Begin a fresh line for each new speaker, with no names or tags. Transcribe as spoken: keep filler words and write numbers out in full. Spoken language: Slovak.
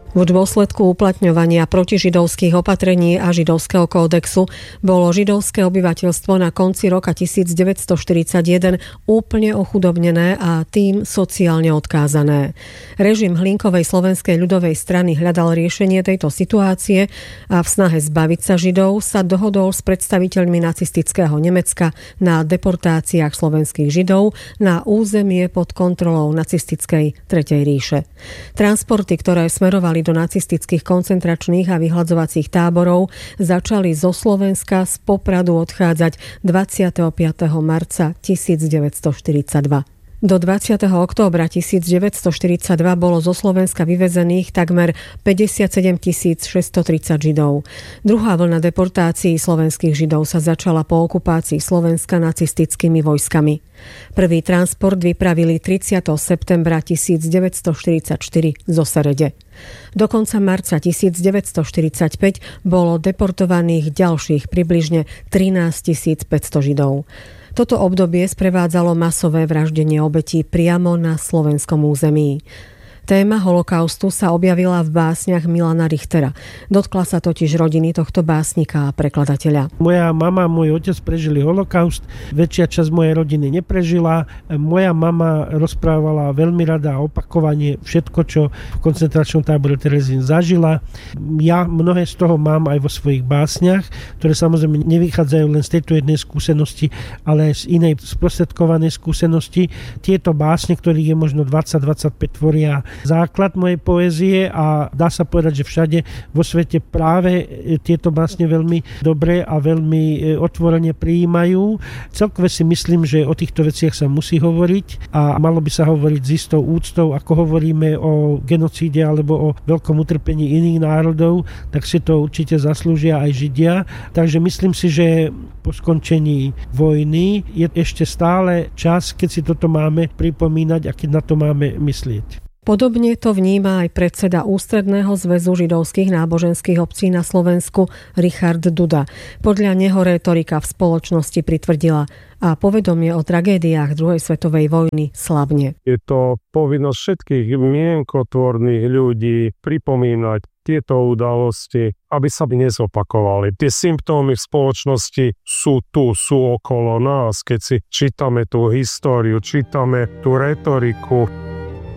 V dôsledku uplatňovania protižidovských opatrení a židovského kódexu bolo židovské obyvateľstvo na konci roka devätnásťstoštyridsaťjeden úplne ochudobnené a tým sociálne odkázané. Režim Hlinkovej slovenskej ľudovej strany hľadal riešenie tejto situácie a v snahe zbaviť sa Židov sa dohodol s predstaviteľmi nacistického Nemecka na deportáciách slovenských Židov na územie pod kontrolou nacistickej Tretej ríše. Transporty, ktoré smerovali do nacistických koncentračných a vyhladzovacích táborov, začali zo Slovenska z Popradu odchádzať dvadsiateho piateho marca devätnásťstoštyridsaťdva. Do dvadsiateho októbra devätnásťstoštyridsaťdva bolo zo Slovenska vyvezených takmer päťdesiatsedem tisíc šesťstotridsať Židov. Druhá vlna deportácií slovenských Židov sa začala po okupácii Slovenska nacistickými vojskami. Prvý transport vypravili tridsiateho septembra devätnásťstoštyridsaťštyri zo Serede. Do konca marca devätnásťstoštyridsaťpäť bolo deportovaných ďalších približne trinásťtisícpäťsto Židov. Toto obdobie sprevádzalo masové vraždenie obetí priamo na slovenskom území. Téma holokaustu sa objavila v básniach Milana Richtera. Dotkla sa totiž rodiny tohto básnika a prekladateľa.
Moja mama a môj otec prežili holokaust, väčšia časť mojej rodiny neprežila. Moja mama rozprávala veľmi rada a opakovane všetko, čo v koncentračnom tábore Terezín zažila. Ja mnohé z toho mám aj vo svojich básniach, ktoré samozrejme nevychádzajú len z tejto jednej skúsenosti, ale aj z inej sprostredkovanej skúsenosti. Tieto básne, ktorých je možno dvadsať dvadsaťpäť, tvoria základ mojej poézie a dá sa povedať, že všade vo svete práve tieto básne veľmi dobre a veľmi otvorene prijímajú. Celkové si myslím, že o týchto veciach sa musí hovoriť a malo by sa hovoriť s istou úctou, ako hovoríme o genocíde alebo o veľkom utrpení iných národov, tak si to určite zaslúžia aj Židia. Takže myslím si, že po skončení vojny je ešte stále čas, keď si toto máme pripomínať a keď na to máme myslieť.
Podobne to vníma aj predseda Ústredného zväzu židovských náboženských obcí na Slovensku Richard Duda. Podľa neho rétorika v spoločnosti pritvrdila a povedomie o tragédiách druhej svetovej vojny slabne.
Je to povinnosť všetkých mienkotvorných ľudí pripomínať tieto udalosti, aby sa nezopakovali. Tie symptómy v spoločnosti sú tu, sú okolo nás. Keď si čítame tú históriu, čítame tú retoriku,